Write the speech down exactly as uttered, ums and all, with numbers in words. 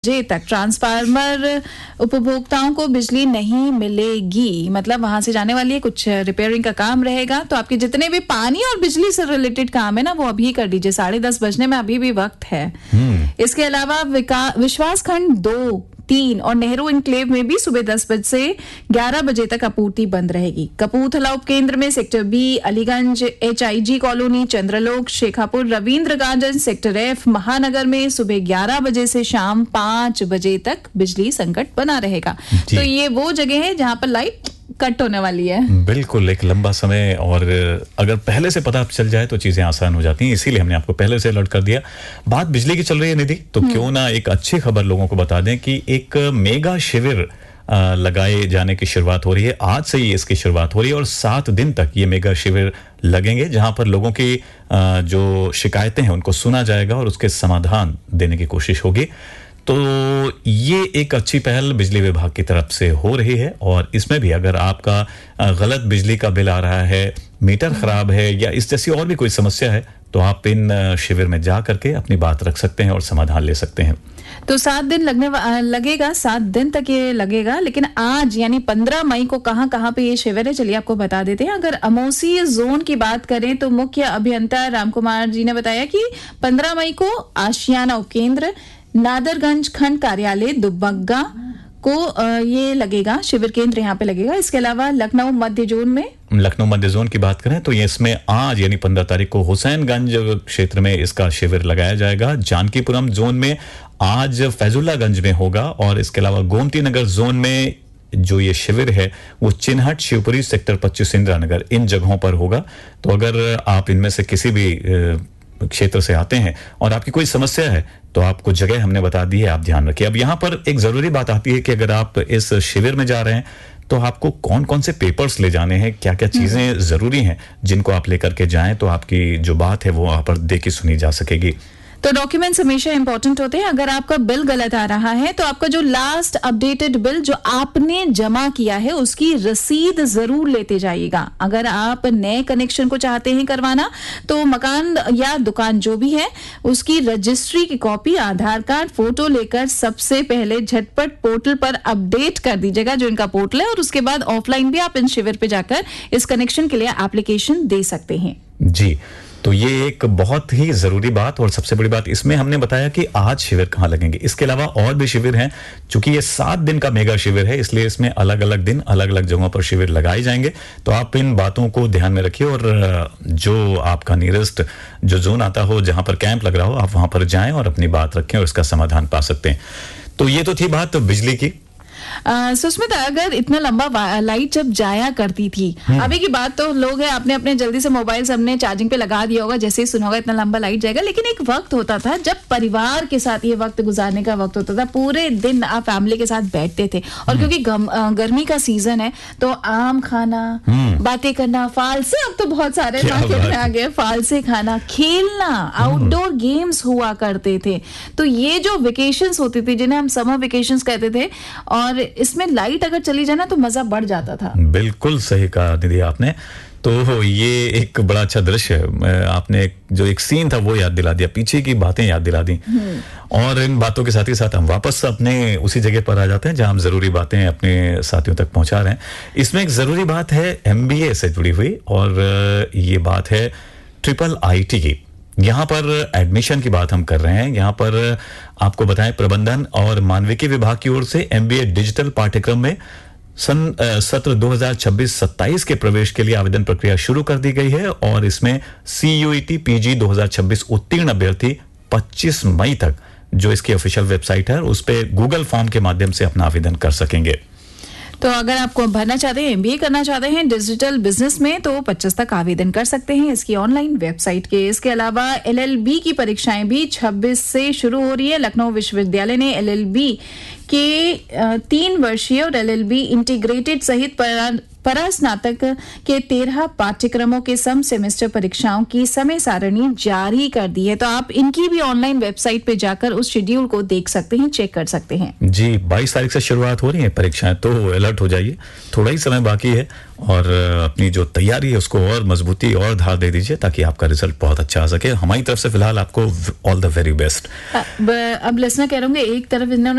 बजे तक ट्रांसफार्मर उपभोक्ताओं को बिजली नहीं मिलेगी। मतलब वहां से जाने वाली है, कुछ रिपेयरिंग का काम रहेगा, तो आपके जितने भी पानी और बिजली से रिलेटेड काम है ना, वो अभी कर दीजिए। साढ़े दस बजने में अभी भी वक्त है। इसके अलावा विश्वास खंड दो तीन और नेहरू इंक्लेव में भी सुबह दस बजे से ग्यारह बजे तक आपूर्ति बंद रहेगी। कपूरथला उपकेंद्र में sector B, Aliganj, HIG colony, चंद्रलोक, Shekhapur, Ravindra garden, sector F, महानगर में सुबह ग्यारह बजे से शाम पांच बजे तक बिजली संकट बना रहेगा। तो ये वो जगह है जहां पर लाइट कट होने वाली है। बिल्कुल, एक लंबा समय, और अगर पहले से पता चल जाए तो चीजें आसान हो जाती हैं, इसीलिए हमने आपको पहले से अलर्ट कर दिया। बात बिजली की चल रही है निधि, तो क्यों ना एक अच्छी खबर लोगों को बता दें कि एक मेगा शिविर लगाए जाने की शुरुआत हो रही है। आज से ही इसकी शुरुआत हो रही है और सात दिन तक ये मेगा शिविर लगेंगे, जहां पर लोगों की जो शिकायतें हैं उनको सुना जाएगा और उसके समाधान देने की कोशिश होगी। तो ये एक अच्छी पहल बिजली विभाग की तरफ से हो रही है, और इसमें भी अगर आपका गलत बिजली का बिल आ रहा है, मीटर खराब है या इस जैसी और भी कोई समस्या है, तो आप इन शिविर में जा करके अपनी बात रख सकते हैं और समाधान ले सकते हैं। तो सात दिन लगने लगेगा, सात दिन तक ये लगेगा। लेकिन आज यानी पंद्रह मई को कहां कहां पे ये शिविर है, चलिए आपको बता देते हैं। अगर अमोसी जोन की बात करें तो मुख्य अभियंता रामकुमार जी ने बताया कि पंद्रह मई को आशियाना उपकेंद्र, नादरगंज खंड कार्यालय दुब्बगा को ये लगेगा, शिविर केंद्र यहाँ पे लगेगा। इसके अलावा लखनऊ मध्य जोन में लखनऊ मध्य जोन की बात करें तो ये इसमें आज यानी पंद्रह तारीख को हुसैनगंज क्षेत्र में इसका शिविर लगाया जाएगा। जानकीपुरम जोन में आज फैजुल्लागंज में होगा, और इसके अलावा गोमती नगर जोन में जो ये शिविर है वो चिन्हट, शिवपुरी, सेक्टर पच्चीस, इंदिरा नगर, इन जगहों पर होगा। तो अगर आप इनमें से किसी भी क्षेत्र से आते हैं और आपकी कोई समस्या है तो आपको जगह हमने बता दी है, आप ध्यान रखिए। अब यहाँ पर एक जरूरी बात आती है कि अगर आप इस शिविर में जा रहे हैं तो आपको कौन कौन से पेपर्स ले जाने हैं, क्या क्या चीजें जरूरी हैं जिनको आप लेकर के जाएं, तो आपकी जो बात है वो वहां पर देखी सुनी जा सकेगी। तो डॉक्यूमेंट्स हमेशा इंपॉर्टेंट होते हैं। अगर आपका बिल गलत आ रहा है तो आपका जो लास्ट अपडेटेड बिल जो आपने जमा किया है उसकी रसीद जरूर लेते जाइएगा। अगर आप नए कनेक्शन को चाहते हैं करवाना तो मकान या दुकान जो भी है उसकी रजिस्ट्री की कॉपी, आधार कार्ड, फोटो लेकर सबसे पहले झटपट पोर्टल पर अपडेट कर दीजिएगा, जो इनका पोर्टल है, और उसके बाद ऑफलाइन भी आप इन शिविर पे जाकर इस कनेक्शन के लिए एप्लीकेशन दे सकते हैं। जी, तो ये एक बहुत ही जरूरी बात, और सबसे बड़ी बात इसमें हमने बताया कि आज शिविर कहाँ लगेंगे। इसके अलावा और भी शिविर हैं, चूंकि ये सात दिन का मेगा शिविर है इसलिए इसमें अलग अलग दिन अलग अलग जगहों पर शिविर लगाए जाएंगे। तो आप इन बातों को ध्यान में रखिए, और जो आपका नियरेस्ट जो जोन आता हो जहां पर कैंप लग रहा हो, आप वहां पर जाएं और अपनी बात रखें और इसका समाधान पा सकते हैं। तो ये तो थी बात बिजली की। सुस्मिता, अगर इतना लंबा लाइट जब जाया करती थी, अभी की बात तो लोग हैं आपने अपने जल्दी से मोबाइल सबने चार्जिंग पे लगा दिया होगा, जैसे ही सुना होगा इतना लंबा लाइट जाएगा। लेकिन एक वक्त होता था जब परिवार के साथ ये वक्त गुजारने का वक्त होता था, पूरे दिन आप फैमिली के साथ बैठते थे, और क्योंकि गर्मी का सीजन है तो आम खाना, बातें करना, फालसे, अब तो बहुत सारे मार्केट में आ गए, फालसे खाना, खेलना, आउटडोर गेम्स हुआ करते थे। तो ये जो वेकेशंस होती थी जिन्हें हम समर वेकेशंस कहते थे, और इसमें लाइट अगर चली जाए ना तो मजा बढ़ जाता था। बिल्कुल सही कहा दीदी आपने। तो ये एक बड़ा अच्छा दृश्य है, आपने जो एक सीन था वो याद दिला दिया, पीछे की बातें याद दिला दी। और इन बातों के साथ ही साथ हम वापस अपने उसी जगह पर आ जाते हैं जहां हम जरूरी बातें अपने साथियों तक पहुंचा रहे हैं। इसमें एक जरूरी बात है एमबीए से जुड़ी हुई, और ये बात है ट्रिपल आईटी की। यहाँ पर एडमिशन की बात हम कर रहे हैं। यहाँ पर आपको बताएं, प्रबंधन और मानविकी विभाग की ओर से एमबीए डिजिटल पाठ्यक्रम में सन सत्र दो हज़ार छब्बीस सत्ताईस के प्रवेश के लिए आवेदन प्रक्रिया शुरू कर दी गई है, और इसमें सीयूईटी पीजी दो हज़ार छब्बीस उत्तीर्ण अभ्यर्थी पच्चीस मई तक, जो इसकी ऑफिशियल वेबसाइट है, उस पे गूगल फॉर्म के माध्यम से अपना आवेदन कर सकेंगे। तो अगर आपको भरना चाहते हैं, एमबीए करना चाहते हैं डिजिटल बिजनेस में, तो पच्चीस तक आवेदन कर सकते हैं इसकी ऑनलाइन वेबसाइट के। इसके अलावा एलएलबी की परीक्षाएं भी छब्बीस से शुरू हो रही है। लखनऊ विश्वविद्यालय ने एलएलबी के तीन वर्षीय और एलएलबी इंटीग्रेटेड सहित परास्नातक के तेरह पाठ्यक्रमों के सम सेमेस्टर परीक्षाओं की समय सारणी जारी कर दी है। तो आप इनकी भी ऑनलाइन वेबसाइट पे जाकर उस शेड्यूल को देख सकते हैं, चेक कर सकते हैं। जी, बाईस तारीख से शुरुआत हो रही है परीक्षाएं, तो अलर्ट हो जाइए, थोड़ा ही समय बाकी है, और अपनी जो तैयारी है उसको और मजबूती और धार दे दीजिए ताकि आपका रिजल्ट बहुत अच्छा आ सके। हमारी तरफ से फिलहाल आपको ऑल द वेरी बेस्ट। अब लिसनर कह रहे होंगे एक तरफ इन्होंने